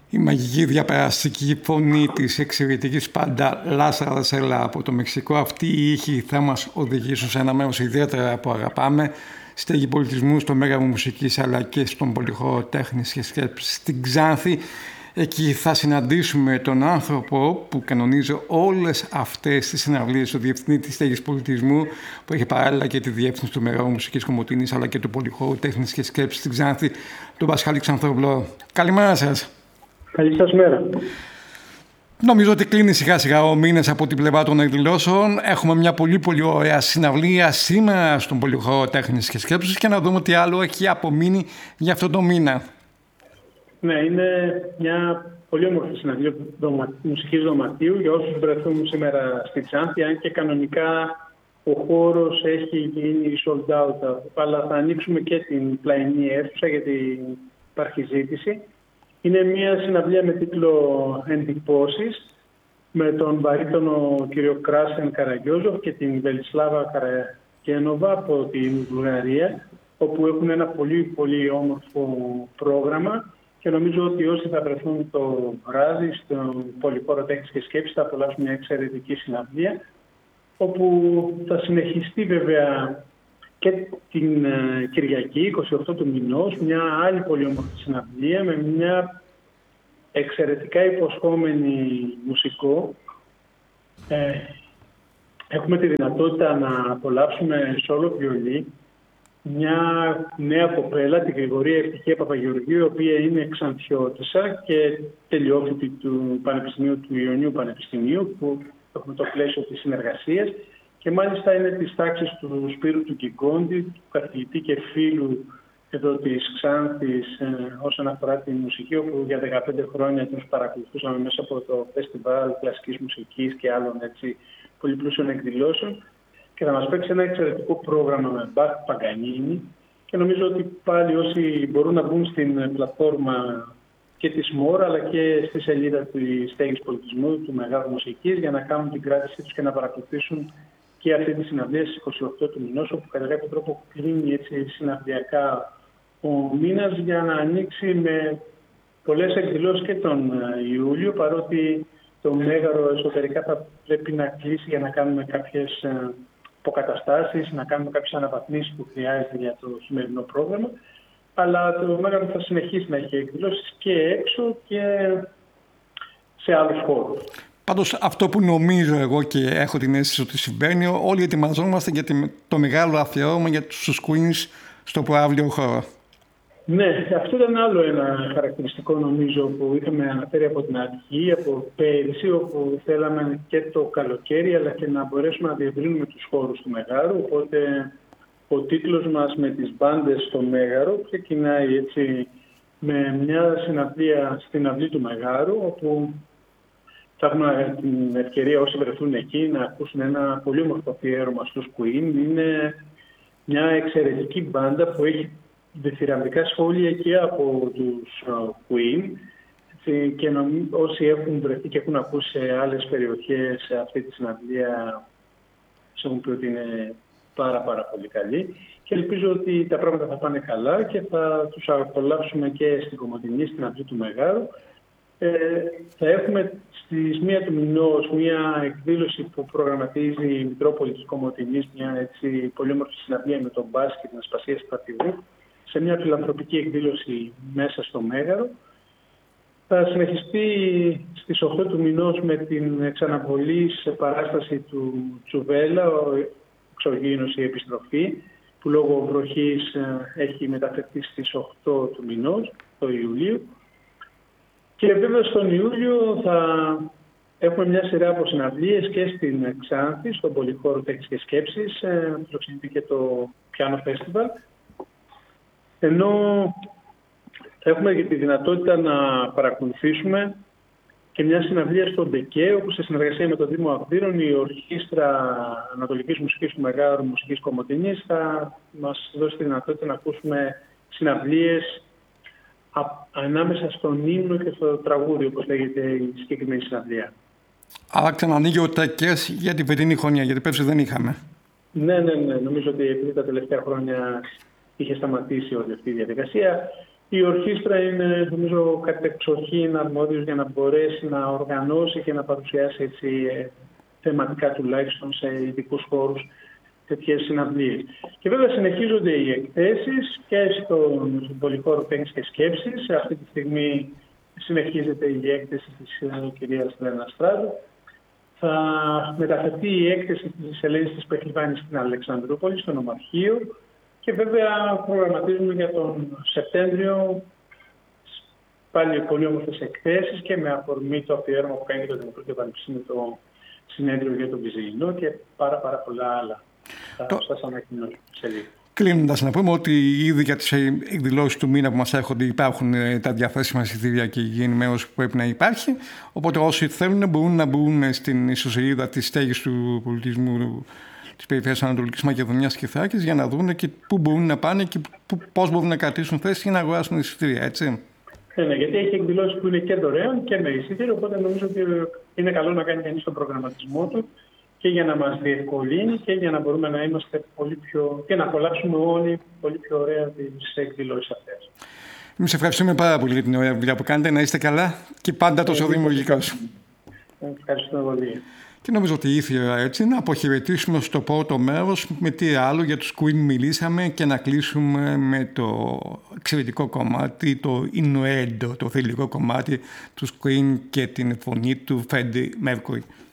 Η μαγική διαπεραστική φωνή της εξαιρετικής πάντα Λάσρα Λασέλα από το Μεξικό. Αυτοί οι ήχοι θα μας οδηγήσουν σε ένα μέρος ιδιαίτερα που αγαπάμε, στέγη πολιτισμού, στο Μέγαρο Μουσικής αλλά και στον Πολυχώρο Τέχνης και Σκέψης στην Ξάνθη. Εκεί θα συναντήσουμε τον άνθρωπο που κανονίζει όλες αυτές τις συναυλίες, ο διευθυντή της στέγης πολιτισμού, που έχει παράλληλα και τη διεύθυνση του Μεγάρου Μουσικής Κομοτηνής αλλά και του Πολυχώρου Τέχνης και Σκέψης στην Ξάνθη, τον Πασχάλη Ξανθόπουλο. Καλημέρα σας. Καλή σας μέρα. Νομίζω ότι κλείνει σιγά σιγά ο μήνας από την πλευρά των εκδηλώσεων. Έχουμε μια πολύ ωραία συναυλία σήμερα στον Πολυχώρο Τέχνης και Σκέψης και να δούμε τι άλλο έχει απομείνει για αυτό το μήνα. Ναι, είναι μια πολύ όμορφη συναυλία μουσικής δωματίου για όσους βρεθούν σήμερα στη Ξάνθη, αν και κανονικά ο χώρος έχει γίνει sold out, αλλά θα ανοίξουμε και την πλαϊνή αίθουσα γιατί υπάρχει ζήτηση. Είναι μια συναυλία με τίτλο «Εντυπώσεις» με τον βαρύτονο κ. Κράσεν Καραγιόζοφ και την Βελισλάβα Καραγένοβα από την Βουλγαρία, όπου έχουν ένα πολύ όμορφο πρόγραμμα και νομίζω ότι όσοι θα βρεθούν το βράδυ στον Πολυχώρο Τέχνης και Σκέψης θα απολαύσουν μια εξαιρετική συναυλία, όπου θα συνεχιστεί βέβαια και την Κυριακή, 28 του μηνός, μια άλλη πολύ όμορφη συναυλία με μια εξαιρετικά υποσχόμενη μουσικό. Έχουμε τη δυνατότητα να απολαύσουμε σόλο βιολί μια νέα κοπέλα, την Γρηγορία Ευτυχία Παπαγεωργίου, η οποία είναι Ξανθιώτισσα και τελειόφοιτη του Πανεπιστημίου του Ιωνίου Πανεπιστημίου, που έχουμε το πλαίσιο της συνεργασίας. Και μάλιστα είναι της τάξης του Σπύρου του Κικόντη, του καθηγητή και φίλου εδώ της Ξάνθης όσον αφορά τη μουσική, όπου για 15 χρόνια τους παρακολουθούσαμε μέσα από το φεστιβάλ κλασικής μουσικής και άλλων έτσι πολύ πλούσιων εκδηλώσεων. Και θα μας παίξει ένα εξαιρετικό πρόγραμμα με Μπαχ, Παγκανίνη. Και νομίζω ότι πάλι όσοι μπορούν να μπουν στην πλατφόρμα και της ΜΟΡ αλλά και στη σελίδα της στέγης πολιτισμού του Μεγάρου Μουσικής για να κάνουν την κράτησή τους και να παρακολουθήσουν και αυτή τη συναυλία στις 28 του μηνός, όπου κατά κάποιο τρόπο κλείνει έτσι συναυλιακά ο μήνας για να ανοίξει με πολλές εκδηλώσεις και τον Ιούλιο, παρότι το Μέγαρο εσωτερικά θα πρέπει να κλείσει για να κάνουμε κάποιες αποκαταστάσεις, να κάνουμε κάποιες αναβαθμίσεις που χρειάζεται για το σημερινό πρόγραμμα. Αλλά το Μέγαρο θα συνεχίσει να έχει εκδηλώσεις και έξω και σε άλλους χώρους. Πάντως αυτό που νομίζω εγώ και έχω την αίσθηση ότι συμβαίνει, όλοι ετοιμαζόμαστε για το μεγάλο αφιέρωμα για τους Queens στο προαύλιο χώρο. Ναι, αυτό ήταν άλλο ένα χαρακτηριστικό νομίζω που είχαμε αναφέρει από την αρχή, από πέρυσι, όπου θέλαμε και το καλοκαίρι αλλά και να μπορέσουμε να διευρύνουμε τους χώρους του Μεγάρου. Οπότε ο τίτλος μας με τις μπάντες στο Μέγαρο ξεκινάει έτσι με μια συναυλία στην αυλή του Μεγάρου, όπου θα έχουμε την ευκαιρία όσοι βρεθούν εκεί να ακούσουν ένα πολύ όμορφο αφιέρωμα στους Queen. Είναι μια εξαιρετική μπάντα που έχει διθυραμβικά σχόλια και από τους Queen. Και όσοι έχουν βρεθεί και έχουν ακούσει σε άλλες περιοχές σε αυτή τη συναυλία, έχουν πει ότι είναι πάρα πολύ καλή. Και ελπίζω ότι τα πράγματα θα πάνε καλά και θα τους απολαύσουμε και στην Κομοτηνή, στην αυλή του Μεγάρου. Θα έχουμε στις 1 του μηνός μια εκδήλωση που προγραμματίζει η Μητρόπολη της Κομοτηνής, μια έτσι πολύ όμορφη συναυλία με τον μπάσκετ, την Ασπασία Στρατηγού, σε μια φιλανθρωπική εκδήλωση μέσα στο Μέγαρο. Θα συνεχιστεί στις 8 του μηνός με την εξαναβολή σε παράσταση του Τσουβέλα, ο εξωγήινος η επιστροφή, που λόγω βροχής έχει μεταφερθεί στις 8 του μηνός, το Ιουλίου. Και βέβαια στον Ιούλιο θα έχουμε μια σειρά από συναυλίες και στην Ξάνθη, στον Πολυχώρο Τέχνης και Σκέψης, φιλοξενείται και το Piano Festival. Ενώ έχουμε και τη δυνατότητα να παρακολουθήσουμε και μια συναυλία στον ΤΕΚΕ, όπου σε συνεργασία με το Δήμο Αυδείρων η Ορχήστρα Ανατολικής Μουσικής του Μεγάρου Μουσικής Κομοτηνής θα μας δώσει τη δυνατότητα να ακούσουμε συναυλίες ανάμεσα στον ύμνο και στο τραγούδι, όπως λέγεται η συγκεκριμένη συναυλία. Άρα ξανανοίγει ο ΤΕΚΕΣ για την φετινή χρονιά, γιατί πέρσι δεν είχαμε. Ναι. Νομίζω ότι επειδή τα τελευταία χρόνια είχε σταματήσει όλη αυτή η διαδικασία, Η ορχήστρα είναι, νομίζω, κατεξοχήν αρμόδιος για να μπορέσει να οργανώσει και να παρουσιάσει έτσι, θεματικά τουλάχιστον σε ειδικούς χώρους τέτοιες συναυλίες. Και βέβαια συνεχίζονται οι εκθέσεις και στον πολυχώρο Τέχνης και Σκέψης. Αυτή τη στιγμή συνεχίζεται η έκθεση της κυρίας Λένα Στράτου. Θα μεταφερθεί η έκθεση της Ελένης της Πεχλιβάνης στην Αλεξανδρούπολη, στο Νομαρχείο. Και βέβαια προγραμματίζουμε για τον Σεπτέμβριο πάλι πολύ όμορφες εκθέσεις και με αφορμή το αφιέρωμα που κάνει το Δημοκρατικό Πανεπιστήμιο το συνέδριο για τον Βυζαντινό και πάρα πολλά άλλα. Θα σας ανακοινώσω σε λίγο. Κλείνοντας, να πούμε ότι ήδη για τις εκδηλώσεις του μήνα που μας έρχονται υπάρχουν τα διαθέσιμα εισιτήρια και η υγιεινή ενημέρωση που πρέπει να υπάρχει. Οπότε όσοι θέλουν μπορούν να μπουν στην ιστοσελίδα της στέγης του πολιτισμού της Περιφέρειας Ανατολικής Μακεδονίας και Θράκης για να δουν και πού μπορούν να πάνε και πώς μπορούν να κρατήσουν θέση και να αγοράσουν εισιτήρια, έτσι. Ναι, γιατί έχει εκδηλώσεις που είναι και δωρεάν και με εισιτήριο, οπότε νομίζω ότι είναι καλό να κάνει κανείς τον προγραμματισμό του και για να μας διευκολύνει και για να μπορούμε να είμαστε πολύ πιο και να απολαύσουμε όλοι πολύ πιο ωραία τις εκδηλώσεις αυτές. Εμείς ευχαριστούμε πάρα πολύ για την ωραία δουλειά που κάνετε. Να είστε καλά και πάντα τόσο δημιουργικός. Ευχαριστούμε πολύ. Και νομίζω ότι ήρθε η ώρα έτσι να αποχαιρετήσουμε στο πρώτο μέρος με τι άλλο για τους Queen μιλήσαμε και να κλείσουμε με το εξαιρετικό κομμάτι, το Innuendo, το θηλυκό κομμάτι του Queen και την φωνή του Freddie Mercury.